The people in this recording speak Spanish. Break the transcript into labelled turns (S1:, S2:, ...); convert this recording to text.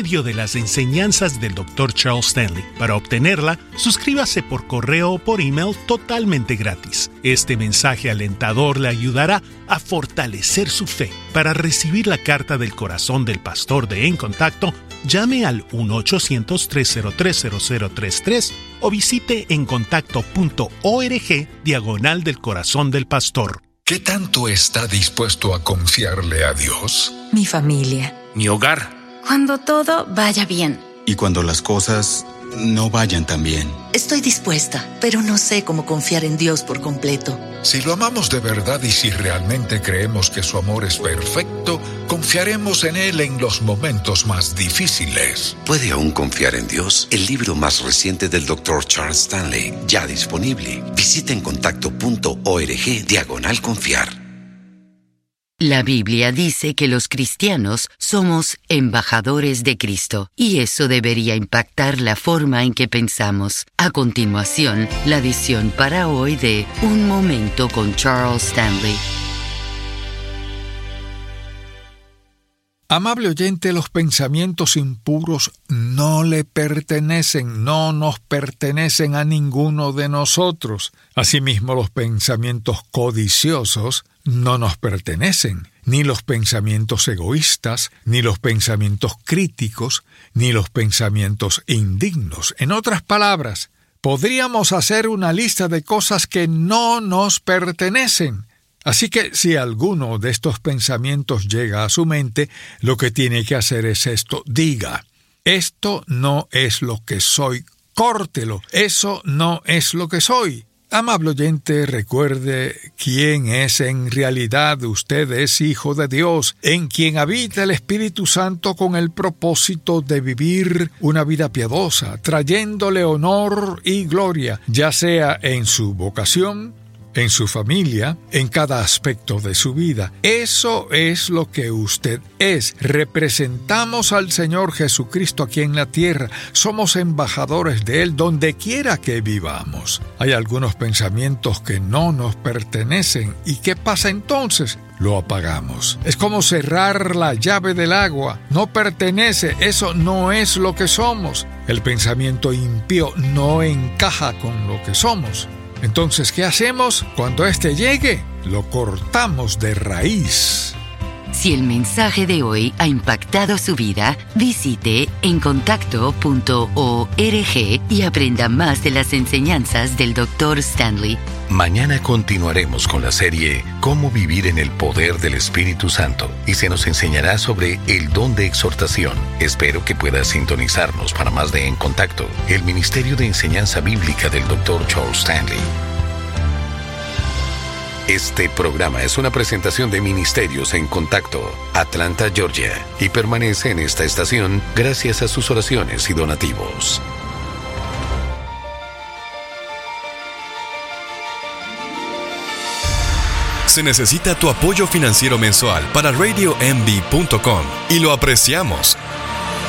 S1: audio de las enseñanzas del Dr. Charles Stanley. Para obtenerla, suscríbase por correo o por email totalmente gratis. Este mensaje alentador le ayudará a fortalecer su fe. Para recibir la carta del corazón del pastor de En Contacto, llame al 1-800-303-0033 o visite encontacto.org / del corazón del pastor.
S2: ¿Qué tanto está dispuesto a confiarle a Dios?
S3: Mi familia.
S4: Mi hogar.
S5: Cuando todo vaya bien.
S6: Y cuando las cosas no vayan tan bien.
S3: Estoy dispuesta, pero no sé cómo confiar en Dios por completo.
S2: Si lo amamos de verdad y si realmente creemos que su amor es perfecto, confiaremos en Él en los momentos más difíciles.
S7: ¿Puede aún confiar en Dios? El libro más reciente del Dr. Charles Stanley, ya disponible. Visita encontacto.org / confiar.
S8: La Biblia dice que los cristianos somos embajadores de Cristo, y eso debería impactar la forma en que pensamos. A continuación, la edición para hoy de Un Momento con Charles Stanley.
S9: Amable oyente, los pensamientos impuros no le pertenecen, no nos pertenecen a ninguno de nosotros. Asimismo, los pensamientos codiciosos no nos pertenecen, ni los pensamientos egoístas, ni los pensamientos críticos, ni los pensamientos indignos. En otras palabras, podríamos hacer una lista de cosas que no nos pertenecen. Así que si alguno de estos pensamientos llega a su mente, lo que tiene que hacer es esto: diga, esto no es lo que soy, córtelo, eso no es lo que soy. Amable oyente, recuerde quién es en realidad. Usted es hijo de Dios, en quien habita el Espíritu Santo con el propósito de vivir una vida piadosa, trayéndole honor y gloria, ya sea en su vocación, en su familia, en cada aspecto de su vida. Eso es lo que usted es. Representamos al Señor Jesucristo aquí en la tierra. Somos embajadores de Él donde quiera que vivamos. Hay algunos pensamientos que no nos pertenecen. ¿Y qué pasa entonces? Lo apagamos. Es como cerrar la llave del agua. No pertenece, eso no es lo que somos. El pensamiento impío no encaja con lo que somos. Entonces, ¿qué hacemos? Cuando éste llegue, lo cortamos de raíz.
S8: Si el mensaje de hoy ha impactado su vida, visite encontacto.org y aprenda más de las enseñanzas del Dr. Stanley.
S4: Mañana continuaremos con la serie Cómo vivir en el poder del Espíritu Santo y se nos enseñará sobre el don de exhortación. Espero que pueda sintonizarnos para más de En Contacto, el Ministerio de Enseñanza Bíblica del Dr. Charles Stanley. Este programa es una presentación de Ministerios En Contacto, Atlanta, Georgia, y permanece en esta estación gracias a sus oraciones y donativos.
S10: Se necesita tu apoyo financiero mensual para RadioMD.com y lo apreciamos.